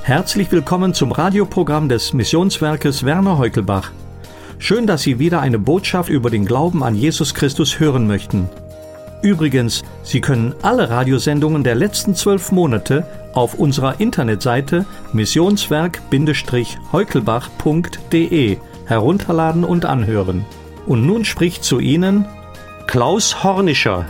Herzlich willkommen zum Radioprogramm des Missionswerkes Werner Heukelbach. Schön, dass Sie wieder eine Botschaft über den Glauben an Jesus Christus hören möchten. Übrigens, Sie können alle Radiosendungen der letzten 12 Monate auf unserer Internetseite missionswerk-heukelbach.de herunterladen und anhören. Und nun spricht zu Ihnen Klaus Hornischer.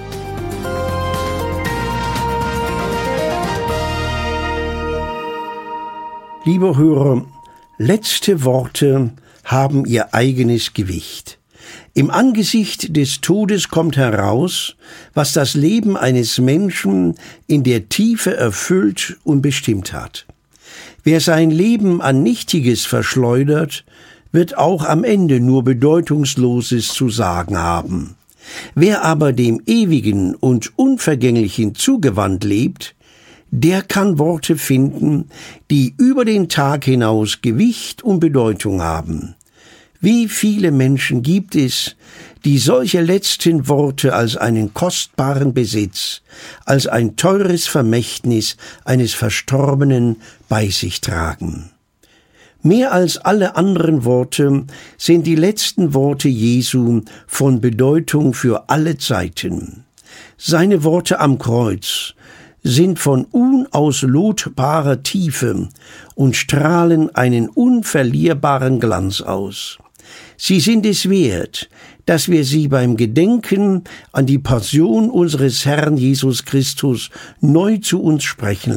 Liebe Hörer, letzte Worte haben ihr eigenes Gewicht. Im Angesicht des Todes kommt heraus, was das Leben eines Menschen in der Tiefe erfüllt und bestimmt hat. Wer sein Leben an Nichtiges verschleudert, wird auch am Ende nur Bedeutungsloses zu sagen haben. Wer aber dem Ewigen und Unvergänglichen zugewandt lebt, der kann Worte finden, die über den Tag hinaus Gewicht und Bedeutung haben. Wie viele Menschen gibt es, die solche letzten Worte als einen kostbaren Besitz, als ein teures Vermächtnis eines Verstorbenen bei sich tragen? Mehr als alle anderen Worte sind die letzten Worte Jesu von Bedeutung für alle Zeiten. Seine Worte am Kreuz sind von unauslotbarer Tiefe und strahlen einen unverlierbaren Glanz aus. Sie sind es wert, dass wir sie beim Gedenken an die Passion unseres Herrn Jesus Christus neu zu uns sprechen